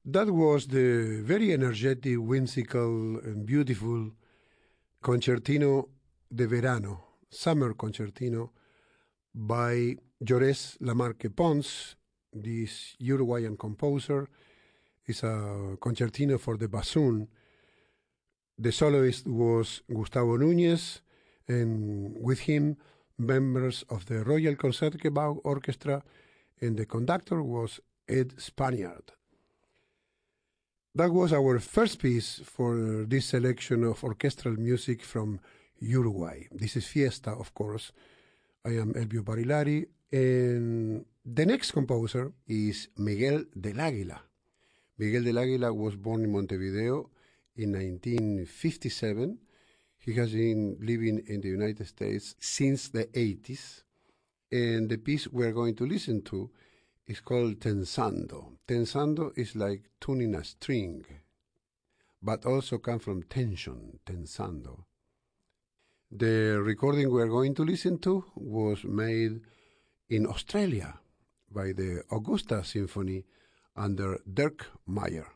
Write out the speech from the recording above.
That was the very energetic, whimsical, and beautiful Concertino de Verano, Summer Concertino, by Llorés Lamarque Pons, this Uruguayan composer. It's a concertino for the bassoon. The soloist was Gustavo Núñez, and with him, members of the Royal Concertgebouw Orchestra, and the conductor was Ed Spaniard. That was our first piece for this selection of orchestral music from Uruguay. This is Fiesta, of course. I am Elvio Barilari, and the next composer is Miguel del Águila. Miguel del Águila was born in Montevideo in 1957. He has been living in the United States since the 80s, and the piece we're going to listen to is called Tensando. Tensando is like tuning a string, but also comes from tension, tensando. The recording we're going to listen to was made in Australia by the Augusta Symphony under Dirk Meyer.